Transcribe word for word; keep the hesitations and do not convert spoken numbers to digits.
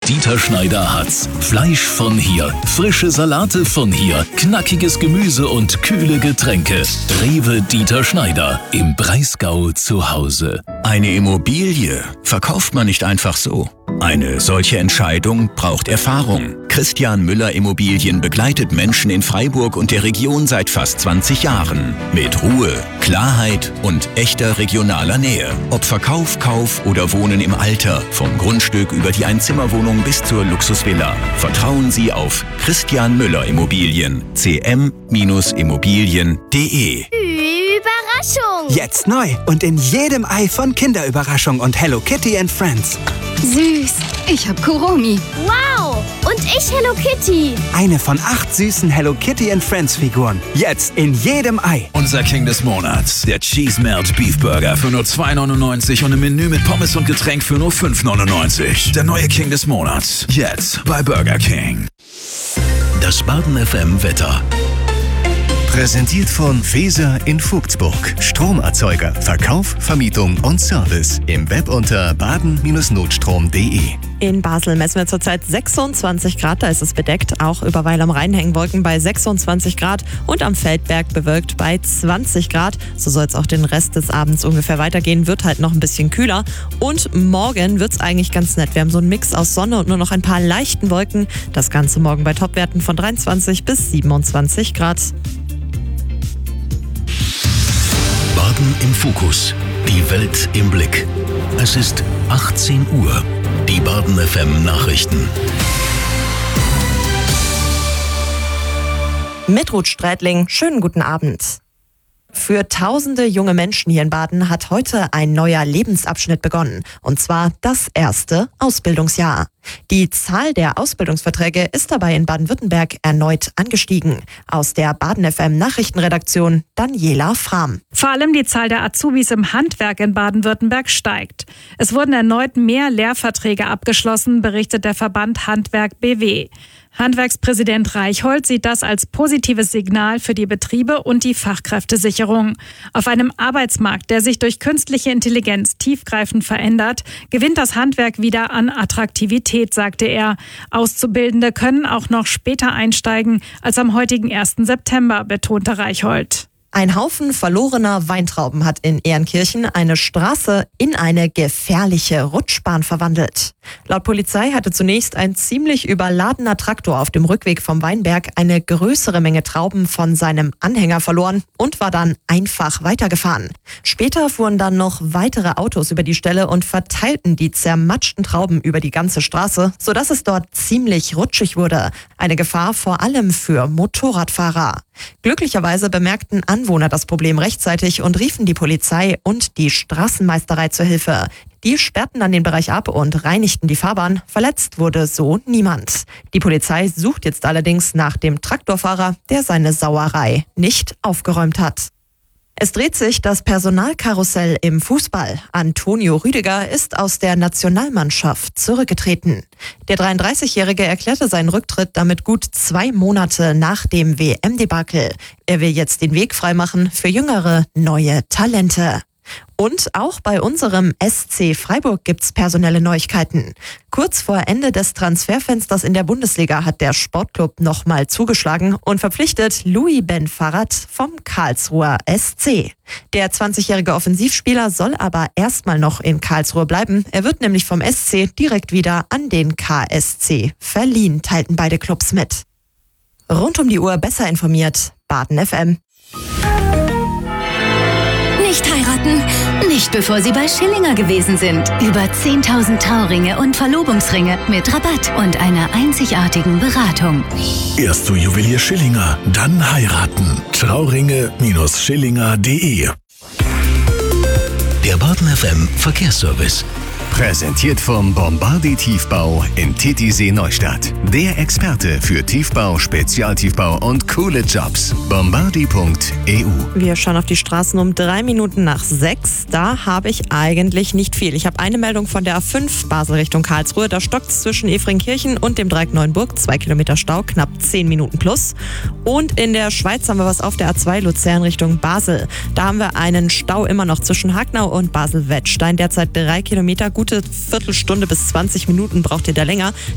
Dieter Schneider hat's. Fleisch von hier, frische Salate von hier, knackiges Gemüse und kühle Getränke. Rewe Dieter Schneider im Breisgau zu Hause. Eine Immobilie verkauft man nicht einfach so. Eine solche Entscheidung braucht Erfahrung. Christian Müller Immobilien begleitet Menschen in Freiburg und der Region seit fast zwanzig Jahren. Mit Ruhe, Klarheit und echter regionaler Nähe. Ob Verkauf, Kauf oder Wohnen im Alter. Vom Grundstück über die Einzimmerwohnung bis zur Luxusvilla. Vertrauen Sie auf Christian Müller Immobilien. c m Immobilien punkt de. Überraschung! Jetzt neu und in jedem Ei von Kinderüberraschung und Hello Kitty and Friends. Süß. Ich hab Kuromi. Wow! Und ich Hello Kitty. Eine von acht süßen Hello Kitty and Friends Figuren. Jetzt in jedem Ei. Unser King des Monats. Der Cheese Melt Beef Burger für nur zwei neunundneunzig und ein Menü mit Pommes und Getränk für nur fünf neunundneunzig. Der neue King des Monats. Jetzt bei Burger King. Das Baden F M Wetter. Präsentiert von Feser in Vogtsburg. Stromerzeuger, Verkauf, Vermietung und Service. Im Web unter baden Notstrom punkt de. In Basel messen wir zurzeit sechsundzwanzig Grad, da ist es bedeckt. Auch über Weil am Rhein hängen Wolken bei sechsundzwanzig Grad und am Feldberg bewölkt bei zwanzig Grad. So soll es auch den Rest des Abends ungefähr weitergehen, wird halt noch ein bisschen kühler. Und morgen wird es eigentlich ganz nett. Wir haben so einen Mix aus Sonne und nur noch ein paar leichten Wolken. Das Ganze morgen bei Topwerten von dreiundzwanzig bis siebenundzwanzig Grad. Baden im Fokus. Die Welt im Blick. Es ist achtzehn Uhr. Die Baden F M Nachrichten. Mit Ruth Strätling, schönen guten Abend. Für tausende junge Menschen hier in Baden hat heute ein neuer Lebensabschnitt begonnen. Und zwar das erste Ausbildungsjahr. Die Zahl der Ausbildungsverträge ist dabei in Baden-Württemberg erneut angestiegen. Aus der Baden F M Nachrichtenredaktion Daniela Frahm. Vor allem die Zahl der Azubis im Handwerk in Baden-Württemberg steigt. Es wurden erneut mehr Lehrverträge abgeschlossen, berichtet der Verband Handwerk B W. Handwerkspräsident Reichhold sieht das als positives Signal für die Betriebe und die Fachkräftesicherung. Auf einem Arbeitsmarkt, der sich durch künstliche Intelligenz tiefgreifend verändert, gewinnt das Handwerk wieder an Attraktivität, sagte er. Auszubildende können auch noch später einsteigen als am heutigen ersten September, betonte Reichhold. Ein Haufen verlorener Weintrauben hat in Ehrenkirchen eine Straße in eine gefährliche Rutschbahn verwandelt. Laut Polizei hatte zunächst ein ziemlich überladener Traktor auf dem Rückweg vom Weinberg eine größere Menge Trauben von seinem Anhänger verloren und war dann einfach weitergefahren. Später fuhren dann noch weitere Autos über die Stelle und verteilten die zermatschten Trauben über die ganze Straße, sodass es dort ziemlich rutschig wurde. Eine Gefahr vor allem für Motorradfahrer. Glücklicherweise bemerkten Anwohner das Problem rechtzeitig und riefen die Polizei und die Straßenmeisterei zur Hilfe. Die sperrten dann den Bereich ab und reinigten die Fahrbahn. Verletzt wurde so niemand. Die Polizei sucht jetzt allerdings nach dem Traktorfahrer, der seine Sauerei nicht aufgeräumt hat. Es dreht sich das Personalkarussell im Fußball. Antonio Rüdiger ist aus der Nationalmannschaft zurückgetreten. Der dreiunddreißigjährige erklärte seinen Rücktritt damit gut zwei Monate nach dem W M-Debakel. Er will jetzt den Weg freimachen für jüngere, neue Talente. Und auch bei unserem S C Freiburg gibt's personelle Neuigkeiten. Kurz vor Ende des Transferfensters in der Bundesliga hat der Sportclub nochmal zugeschlagen und verpflichtet Louis Ben Farhat vom Karlsruher S C. Der zwanzigjährige Offensivspieler soll aber erstmal noch in Karlsruhe bleiben. Er wird nämlich vom S C direkt wieder an den K S C verliehen, teilten beide Clubs mit. Rund um die Uhr besser informiert, Baden F M. Nicht heiraten, nicht bevor Sie bei Schillinger gewesen sind. Über zehntausend Trauringe und Verlobungsringe mit Rabatt und einer einzigartigen Beratung. Erst zu Juwelier Schillinger, dann heiraten. Trauringe Schillinger punkt de. Der Baden F M Verkehrsservice. Präsentiert vom Bombardi Tiefbau in Titisee Neustadt. Der Experte für Tiefbau, Spezialtiefbau und coole Jobs. bombardi punkt e u. Wir schauen auf die Straßen um drei Minuten nach sechs. Da habe ich eigentlich nicht viel. Ich habe eine Meldung von der A fünf Basel Richtung Karlsruhe. Da stockt es zwischen Efringkirchen und dem Dreieck Neuenburg. Zwei Kilometer Stau, knapp zehn Minuten plus. Und in der Schweiz haben wir was auf der A zwei Luzern Richtung Basel. Da haben wir einen Stau immer noch zwischen Hagnau und Basel-Wettstein. Derzeit drei Kilometer, gute Viertelstunde bis zwanzig Minuten braucht ihr da länger.